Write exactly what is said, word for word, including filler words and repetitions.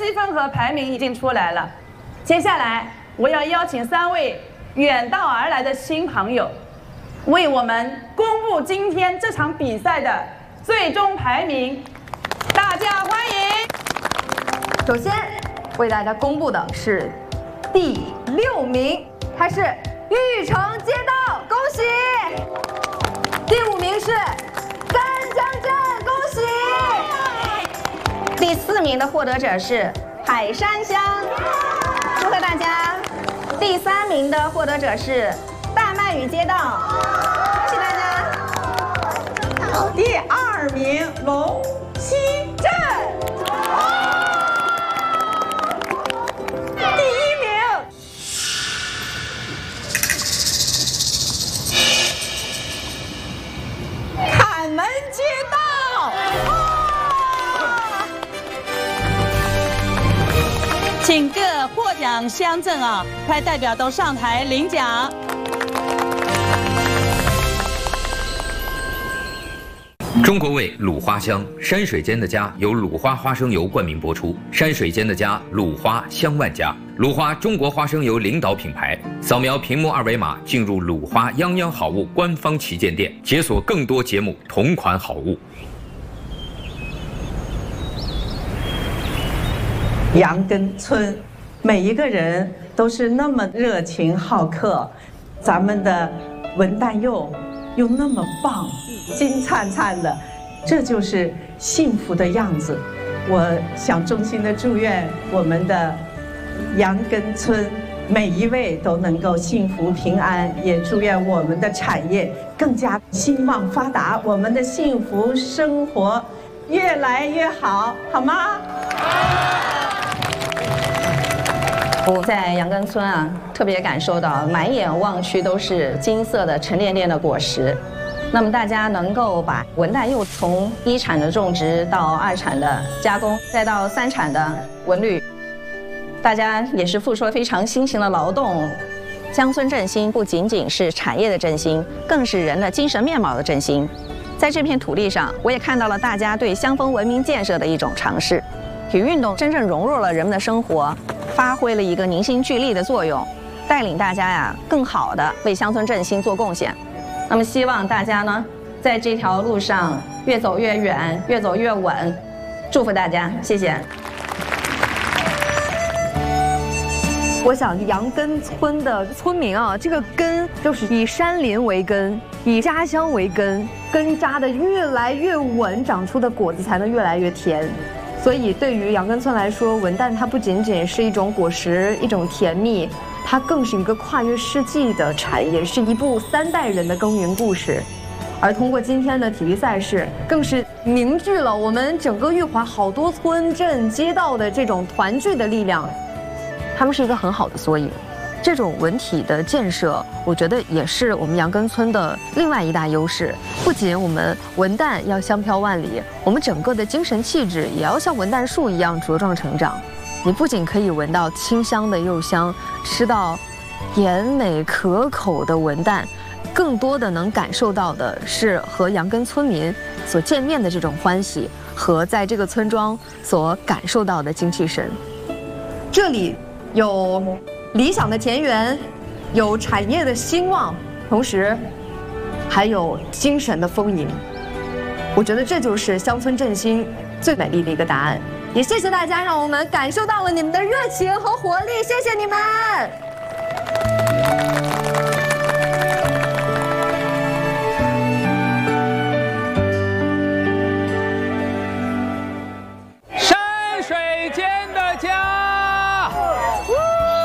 积分和排名已经出来了。接下来，我要邀请三位远道而来的新朋友，为我们公布今天这场比赛的最终排名。大家欢迎！ 首先为大家公布的是第六名，他是玉城街道，恭喜！第五名是三江镇，恭喜！ 第四名的获得者是海山乡，祝贺大家！第三名的获得者是大麦屿街道，恭喜大家！ 第二名龙溪镇，第一名坎门街道。 请各获奖乡镇啊，派代表都上台领奖。 中国味鲁花香，山水间的家由鲁花花生油冠名播出。山水间的家，鲁花香万家。鲁花中国花生油领导品牌。扫描屏幕二维码进入鲁花泱泱好物官方旗舰店，解锁更多节目同款好物。 杨根村，每一个人都是那么热情好客，咱们的文旦柚又那么棒，金灿灿的，这就是幸福的样子。我想衷心的祝愿我们的杨根村每一位都能够幸福平安，也祝愿我们的产业更加兴旺发达，我们的幸福生活越来越好，好吗？ 我在杨根村啊，特别感受到满眼望去都是金色的沉甸甸的果实。那么大家能够把文旦柚从一产的种植到二产的加工，再到三产的文旅，大家也是付出了非常辛勤的劳动。乡村振兴不仅仅是产业的振兴，更是人的精神面貌的振兴。在这片土地上，我也看到了大家对乡风文明建设的一种尝试。体育运动真正融入了人们的生活，发挥了一个凝心聚力的作用，带领大家呀更好的为乡村振兴做贡献。那么希望大家呢在这条路上越走越远，越走越稳。祝福大家，谢谢。 我想杨根村的村民啊，这个根就是以山林为根，以家乡为根，根扎的越来越稳，长出的果子才能越来越甜。所以对于杨根村来说，文旦它不仅仅是一种果实，一种甜蜜，它更是一个跨越世纪的产业，是一部三代人的耕耘故事。而通过今天的体育赛事，更是凝聚了我们整个玉华好多村镇街道的这种团聚的力量。他们是一个很好的缩影。这种文体的建设，我觉得也是我们杨根村的另外一大优势。不仅我们文旦要香飘万里，我们整个的精神气质也要像文旦树一样茁壮成长。你不仅可以闻到清香的柚香，吃到甜美可口的文旦，更多的能感受到的是和杨根村民所见面的这种欢喜，和在这个村庄所感受到的精气神。这里有理想的田园，有产业的兴旺，同时还有精神的丰盈。我觉得这就是乡村振兴最美丽的一个答案。也谢谢大家，让我们感受到了你们的热情和活力，谢谢你们。